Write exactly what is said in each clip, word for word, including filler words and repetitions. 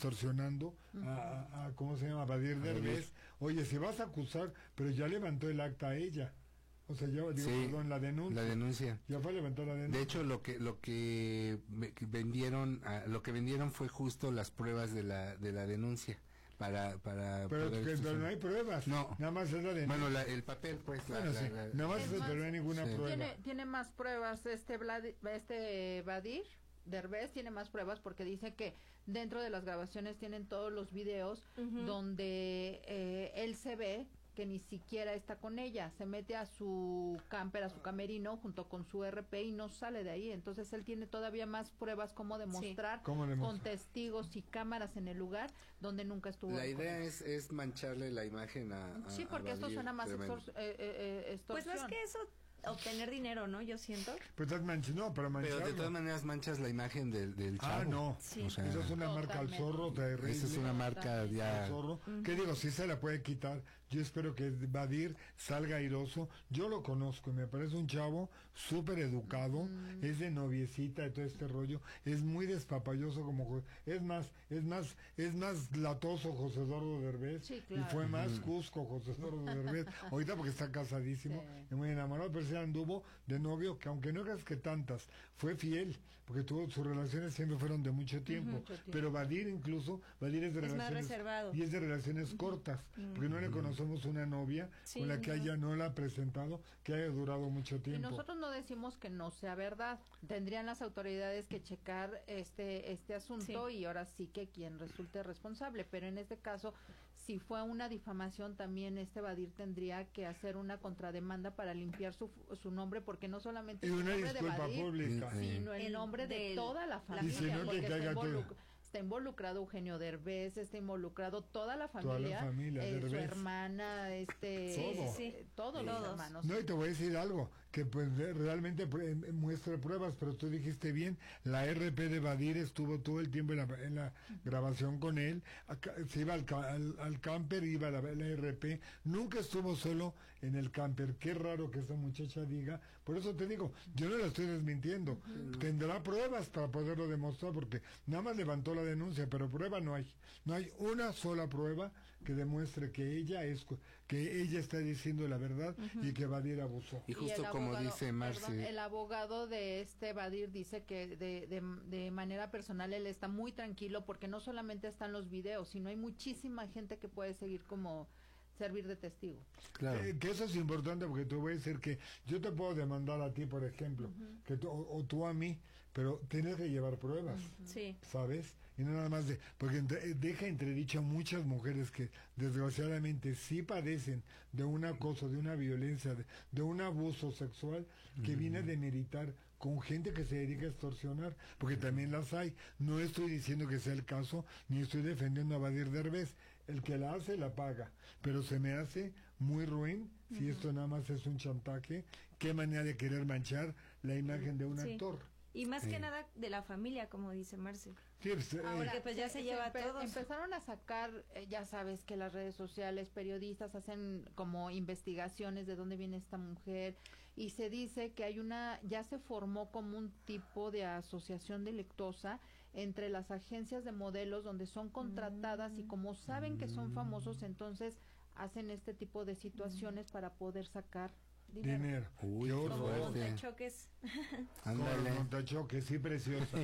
extorsionando uh-huh. a, a, ¿cómo se llama? Badir Derbez. Oye, si vas a acusar, pero ya levantó el acta a ella. O sea, ya, digo, sí, perdón, la denuncia. La denuncia. Ya fue a levantar la denuncia. De hecho, lo que lo que vendieron, lo que vendieron fue justo las pruebas de la de la denuncia. Para, para pero, que, pero no hay pruebas, no, nada más es la denuncia. Bueno, la, el papel, pues, la, bueno, la, sí. la, nada más, es es, más, pero no hay ninguna sí. prueba. Tiene, tiene más pruebas, este, Vlad, este Badir Derbez tiene más pruebas porque dice que dentro de las grabaciones tienen todos los videos uh-huh. donde eh, él se ve que ni siquiera está con ella, se mete a su camper, a su camerino junto con su R P y no sale de ahí. Entonces él tiene todavía más pruebas como demostrar, sí. ¿Cómo demostrar? Con testigos y cámaras en el lugar donde nunca estuvo. La idea es, es mancharle la imagen a, a sí, porque a esto suena más extor eh, eh, extorsión. Pues más que eso, obtener dinero, ¿no? Yo siento. Pues estás manchando, no, pero mancharlo. Pero de todas maneras manchas la imagen del, del chavo. Ah, no. Sí. O sea, eso es una Totalmente. marca al zorro terrible. Esa es una marca ya. Al zorro. Uh-huh. ¿Qué digo? Si se la puede quitar. Yo espero que Badir salga airoso. Yo lo conozco y me parece un chavo súper educado. Uh-huh. Es de noviecita, de todo este rollo. Es muy despapalloso como... Es más, es más, es más latoso José Eduardo Derbez. Sí, claro. Y fue más uh-huh. Cusco José Eduardo Derbez. Ahorita porque está casadísimo sí. y muy enamorado, pero se anduvo de novio, que aunque no creas que tantas, fue fiel, porque tuvo sus relaciones siempre fueron de mucho tiempo, mucho tiempo. Pero Badir incluso, Badir es de es relaciones más reservado. y es de relaciones uh-huh. cortas, uh-huh. porque no le conocemos una novia sí, con la que no. ella no la ha presentado, que haya durado mucho tiempo. Y nosotros no decimos que no sea verdad, tendrían las autoridades que checar este este asunto sí. y ahora sí que quien resulte responsable, pero en este caso, si fue una difamación, también este Badir tendría que hacer una contrademanda para limpiar su su nombre, porque no solamente es el una nombre de Badir, pública. sino el, el nombre de, de toda la familia, si no porque está, involuc todo. está involucrado Eugenio Derbez, está involucrado toda la familia, toda la familia eh, su Derbez. hermana, este, todo. sí, sí, sí. todos sí. los hermanos. No, y te voy a decir algo, que pues realmente muestra pruebas, pero tú dijiste bien, la R P de Badir estuvo todo el tiempo en la, en la grabación con él, acá, se iba al, al, al camper, iba a la, la R P, nunca estuvo solo en el camper. Qué raro que esa muchacha diga, por eso te digo, yo no la estoy desmintiendo, uh-huh. tendrá pruebas para poderlo demostrar, porque nada más levantó la denuncia, pero prueba no hay, no hay una sola prueba que demuestre que ella es, que ella está diciendo la verdad uh-huh. y que Badir abusó. Y justo y como abogado, dice Marci, el abogado de este Badir dice que de, de, de manera personal él está muy tranquilo porque no solamente están los videos, sino hay muchísima gente que puede seguir como servir de testigo. Claro. Eh, que eso es importante, porque te voy a decir que yo te puedo demandar a ti, por ejemplo, uh-huh. que tú, o, o tú a mí, pero tienes que llevar pruebas, uh-huh. sí. ¿sabes? Y no nada más de, porque entre, deja entredicho a muchas mujeres que desgraciadamente sí padecen de un acoso, de una violencia, de, de un abuso sexual que uh-huh. viene a demeritar con gente que se dedica a extorsionar, porque también las hay. No estoy diciendo que sea el caso, ni estoy defendiendo a Badir Derbez. El que la hace, la paga. Pero se me hace muy ruin uh-huh. si esto nada más es un chantaje. Qué manera de querer manchar la imagen de un sí. actor. Y más sí. que nada de la familia, como dice Marci. Sí, pues, eh, Ahora, pues ya se, se lleva empe a todos. Empezaron a sacar, eh, ya sabes que las redes sociales, periodistas hacen como investigaciones de dónde viene esta mujer y se dice que hay una, ya se formó como un tipo de asociación delictuosa entre las agencias de modelos donde son contratadas mm. y como saben que son famosos, entonces hacen este tipo de situaciones mm. para poder sacar dinero. dinero. Uy, qué como horror. montachoques. Ándale. Como montachoques, sí, preciosa.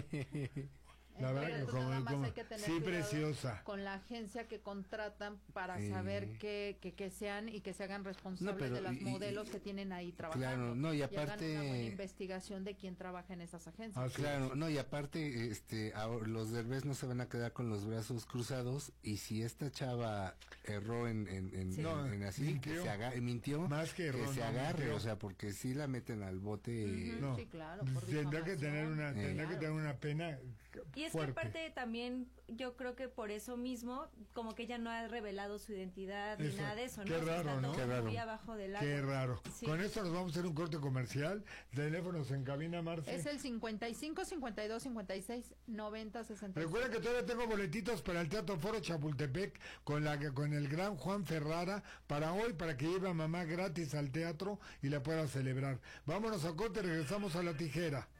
La verdad que como, como hay que tener sí, preciosa. Con la agencia que contratan para sí. saber que, que, que sean y que se hagan responsables no, pero, de las y, modelos y, que tienen ahí trabajando. Claro, no, y aparte y hagan una buena investigación de quién trabaja en esas agencias. Ah, claro, no, y aparte este ahora, los Derbez no se van a quedar con los brazos cruzados, y si esta chava erró en en, en, sí. en, en así mintió. que se agarre, mintió, más que, erró, que se no, agarre, mintió. O sea, porque si la meten al bote. Uh-huh. No, sí, claro, por tendrá que tener una, tendrá claro. que tener una pena. Y es fuerte. que aparte también, yo creo que por eso mismo, como que ella no ha revelado su identidad eso. ni nada de eso, Qué ¿no? raro, Está ¿no? todo Qué raro. muy abajo del agua. Qué raro. Sí. Con esto nos vamos a hacer un corte comercial. Teléfonos en cabina, Marce. Es el cincuenta y cinco, cincuenta y dos, cincuenta y seis, noventa, sesenta y seis. Recuerda que todavía tengo boletitos para el Teatro Foro Chapultepec con la con el gran Juan Ferrara para hoy, para que lleve a mamá gratis al teatro y la pueda celebrar. Vámonos a corte, regresamos a la tijera.